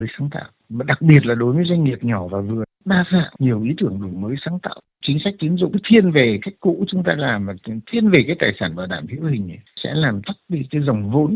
với sáng tạo, mà đặc biệt là đối với doanh nghiệp nhỏ và vừa, đa dạng nhiều ý tưởng đổi mới sáng tạo. Chính sách tín dụng thiên về cách cũ chúng ta làm, mà thiên về cái tài sản bảo đảm hữu hình sẽ làm tắc đi cái dòng vốn.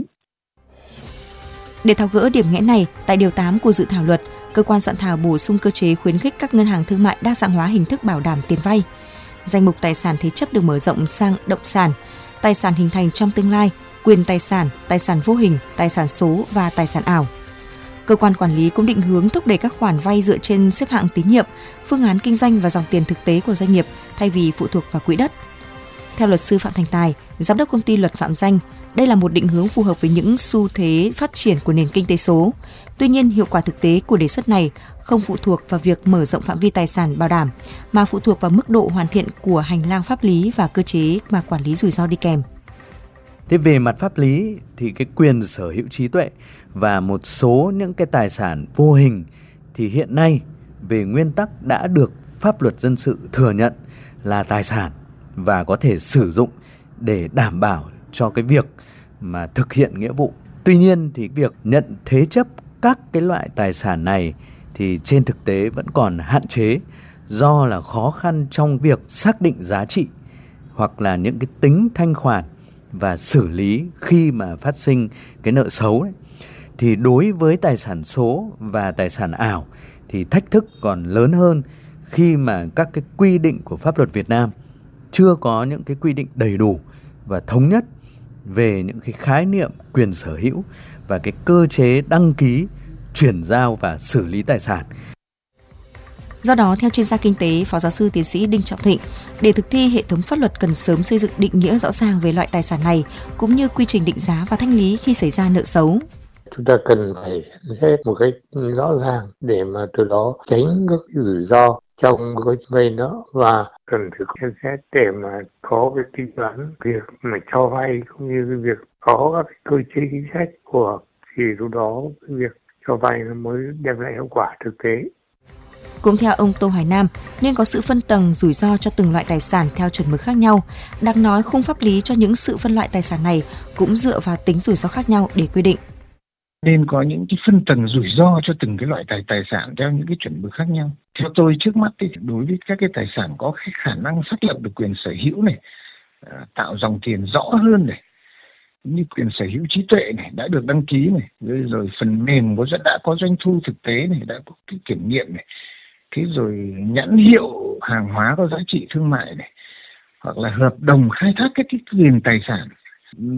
Để tháo gỡ điểm nghẽn này, tại điều 8 của dự thảo luật, cơ quan soạn thảo bổ sung cơ chế khuyến khích các ngân hàng thương mại đa dạng hóa hình thức bảo đảm tiền vay. Danh mục tài sản thế chấp được mở rộng sang động sản, tài sản hình thành trong tương lai, quyền tài sản vô hình, tài sản số và tài sản ảo. Cơ quan quản lý cũng định hướng thúc đẩy các khoản vay dựa trên xếp hạng tín nhiệm, phương án kinh doanh và dòng tiền thực tế của doanh nghiệp thay vì phụ thuộc vào quỹ đất. Theo luật sư Phạm Thành Tài, giám đốc công ty Luật Phạm Danh, đây là một định hướng phù hợp với những xu thế phát triển của nền kinh tế số. Tuy nhiên, hiệu quả thực tế của đề xuất này không phụ thuộc vào việc mở rộng phạm vi tài sản bảo đảm, mà phụ thuộc vào mức độ hoàn thiện của hành lang pháp lý và cơ chế mà quản lý rủi ro đi kèm. Thế về mặt pháp lý thì cái quyền sở hữu trí tuệ và một số những cái tài sản vô hình thì hiện nay về nguyên tắc đã được pháp luật dân sự thừa nhận là tài sản và có thể sử dụng để đảm bảo cho cái việc mà thực hiện nghĩa vụ. Tuy nhiên thì việc nhận thế chấp các cái loại tài sản này thì trên thực tế vẫn còn hạn chế do là khó khăn trong việc xác định giá trị hoặc là những cái tính thanh khoản và xử lý khi mà phát sinh cái nợ xấu đấy. Thì đối với tài sản số và tài sản ảo thì thách thức còn lớn hơn khi mà các cái quy định của pháp luật Việt Nam chưa có những cái quy định đầy đủ và thống nhất về những cái khái niệm quyền sở hữu và cái cơ chế đăng ký, chuyển giao và xử lý tài sản. Do đó, theo chuyên gia kinh tế, Phó giáo sư tiến sĩ Đinh Trọng Thịnh, để thực thi hệ thống pháp luật cần sớm xây dựng định nghĩa rõ ràng về loại tài sản này, cũng như quy trình định giá và thanh lý khi xảy ra nợ xấu. Chúng ta cần phải xét một cách rõ ràng để mà từ đó tránh các rủi ro trong cái vay nợ, và cần phải xem xét để mà có cái tính toán việc mà cho vay cũng như cái việc có các cái cơ chế chính sách của, thì lúc đó cái việc cho vay nó mới đem lại hiệu quả thực tế. Cũng theo ông Tô Hoài Nam, nên có sự phân tầng rủi ro cho từng loại tài sản theo chuẩn mực khác nhau. Đáng nói, khung pháp lý cho những sự phân loại tài sản này cũng dựa vào tính rủi ro khác nhau để quy định. Nên có những cái phân tầng rủi ro cho từng cái loại tài sản theo những cái chuẩn mực khác nhau. Theo tôi trước mắt thì đối với các cái tài sản có cái khả năng xác lập được quyền sở hữu này, tạo dòng tiền rõ hơn này, như quyền sở hữu trí tuệ này đã được đăng ký này, rồi phần mềm đã có doanh thu thực tế này, đã có cái kiểm nghiệm này, thế rồi nhãn hiệu hàng hóa có giá trị thương mại này, hoặc là hợp đồng khai thác các cái quyền tài sản